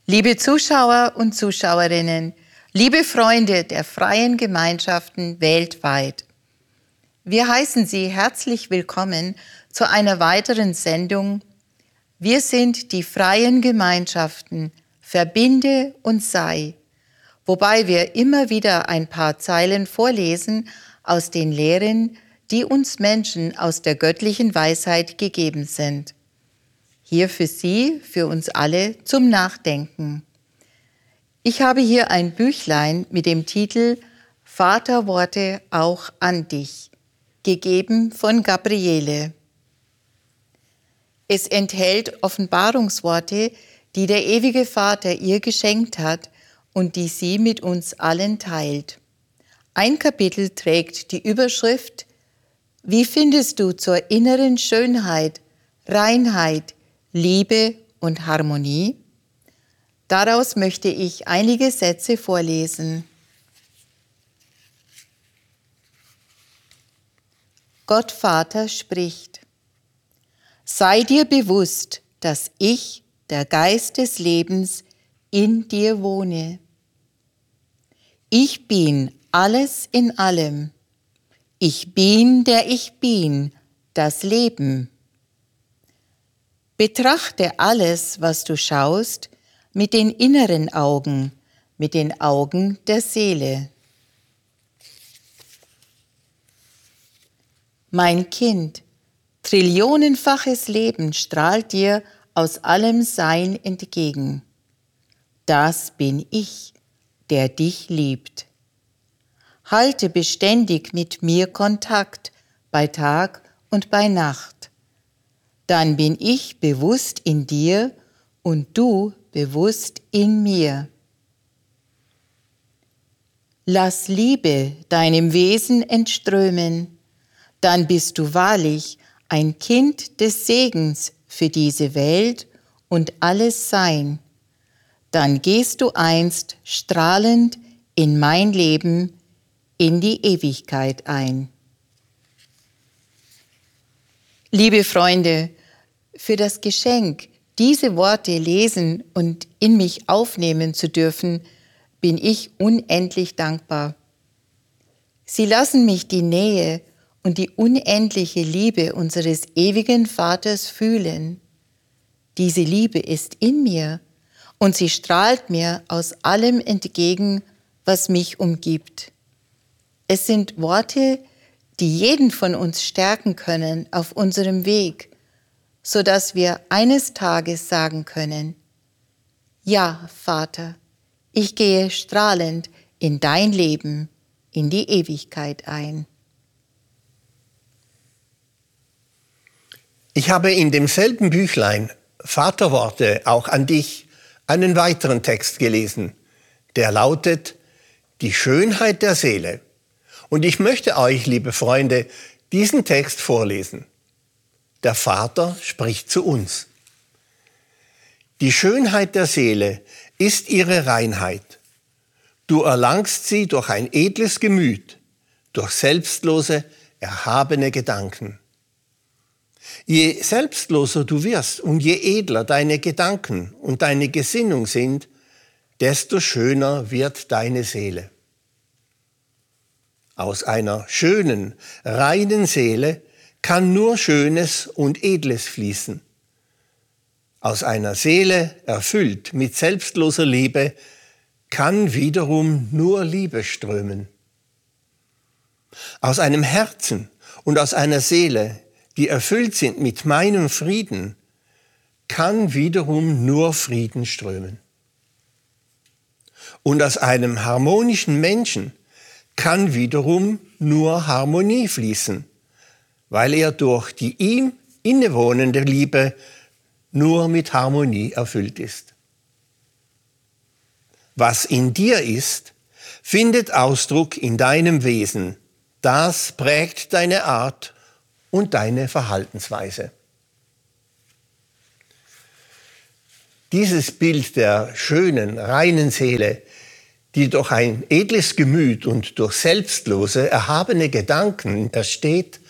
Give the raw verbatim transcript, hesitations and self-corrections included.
Liebe Zuschauer und Zuschauerinnen, liebe Freunde der freien Gemeinschaften weltweit, wir heißen Sie herzlich willkommen zu einer weiteren Sendung. Wir sind die freien Gemeinschaften, verbinde und sei, wobei wir immer wieder ein paar Zeilen vorlesen aus den Lehren, die uns Menschen aus der göttlichen Weisheit gegeben sind. Hier für Sie, für uns alle zum Nachdenken. Ich habe hier ein Büchlein mit dem Titel Vaterworte auch an dich, gegeben von Gabriele. Es enthält Offenbarungsworte, die der ewige Vater ihr geschenkt hat und die sie mit uns allen teilt. Ein Kapitel trägt die Überschrift Wie findest du zur inneren Schönheit, Reinheit, Liebe und Harmonie? Daraus möchte ich einige Sätze vorlesen. Gott Vater spricht: Sei dir bewusst, dass ich, der Geist des Lebens, in dir wohne. Ich bin alles in allem. Ich bin, der ich bin, das Leben. Betrachte alles, was du schaust, mit den inneren Augen, mit den Augen der Seele. Mein Kind, trillionenfaches Leben strahlt dir aus allem Sein entgegen. Das bin ich, der dich liebt. Halte beständig mit mir Kontakt, bei Tag und bei Nacht. Dann bin ich bewusst in dir und du bewusst in mir. Lass Liebe deinem Wesen entströmen, dann bist du wahrlich ein Kind des Segens für diese Welt und alles Sein. Dann gehst du einst strahlend in mein Leben, in die Ewigkeit ein. Liebe Freunde, für das Geschenk, diese Worte lesen und in mich aufnehmen zu dürfen, bin ich unendlich dankbar. Sie lassen mich die Nähe und die unendliche Liebe unseres ewigen Vaters fühlen. Diese Liebe ist in mir und sie strahlt mir aus allem entgegen, was mich umgibt. Es sind Worte, die jeden von uns stärken können auf unserem Weg, sodass wir eines Tages sagen können: Ja, Vater, ich gehe strahlend in dein Leben, in die Ewigkeit ein. Ich habe in demselben Büchlein Vaterworte auch an dich einen weiteren Text gelesen, der lautet Die Schönheit der Seele. Und ich möchte euch, liebe Freunde, diesen Text vorlesen. Der Vater spricht zu uns. Die Schönheit der Seele ist ihre Reinheit. Du erlangst sie durch ein edles Gemüt, durch selbstlose, erhabene Gedanken. Je selbstloser du wirst und je edler deine Gedanken und deine Gesinnung sind, desto schöner wird deine Seele. Aus einer schönen, reinen Seele kann nur Schönes und Edles fließen. Aus einer Seele, erfüllt mit selbstloser Liebe, kann wiederum nur Liebe strömen. Aus einem Herzen und aus einer Seele, die erfüllt sind mit meinem Frieden, kann wiederum nur Frieden strömen. Und aus einem harmonischen Menschen kann wiederum nur Harmonie fließen, weil er durch die ihm innewohnende Liebe nur mit Harmonie erfüllt ist. Was in dir ist, findet Ausdruck in deinem Wesen. Das prägt deine Art und deine Verhaltensweise. Dieses Bild der schönen, reinen Seele, die durch ein edles Gemüt und durch selbstlose, erhabene Gedanken ersteht,